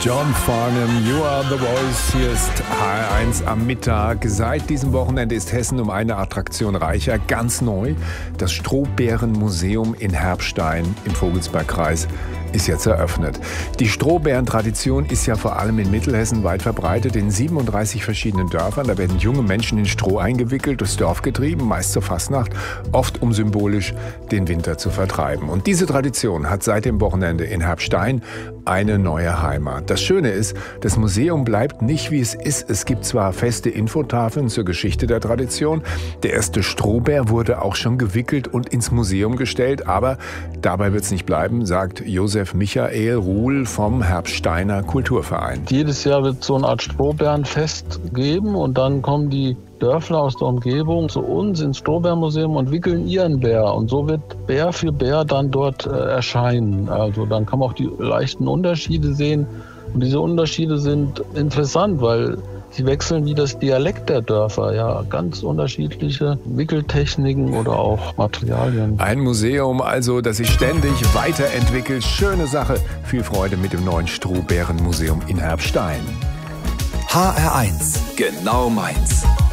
John Farnham, You Are the Voice. Hier ist HR1 am Mittag. Seit diesem Wochenende ist Hessen um eine Attraktion reicher. Ganz neu. Das Strohbärenmuseum in Herbstein im Vogelsbergkreis ist jetzt eröffnet. Die Strohbärentradition ist ja vor allem in Mittelhessen weit verbreitet, in 37 verschiedenen Dörfern. Da werden junge Menschen in Stroh eingewickelt, durchs Dorf getrieben, meist zur Fastnacht, oft um symbolisch den Winter zu vertreiben. Und diese Tradition hat seit dem Wochenende in Herbstein eine neue Heimat. Das Schöne ist, das Museum bleibt nicht, wie es ist. Es gibt zwar feste Infotafeln zur Geschichte der Tradition. Der erste Strohbär wurde auch schon gewickelt und ins Museum gestellt. Aber dabei wird es nicht bleiben, sagt Josef Michael Ruhl vom Herbsteiner Kulturverein. Jedes Jahr wird so eine Art Strohbärenfest geben und dann kommen die Dörfler aus der Umgebung zu uns ins Strohbärenmuseum und wickeln ihren Bär. Und so wird Bär für Bär dann dort erscheinen. Also dann kann man auch die leichten Unterschiede sehen. Und diese Unterschiede sind interessant, weil sie wechseln wie das Dialekt der Dörfer. Ja, ganz unterschiedliche Wickeltechniken oder auch Materialien. Ein Museum also, das sich ständig weiterentwickelt. Schöne Sache. Viel Freude mit dem neuen Strohbärenmuseum in Herbstein. HR1, genau meins.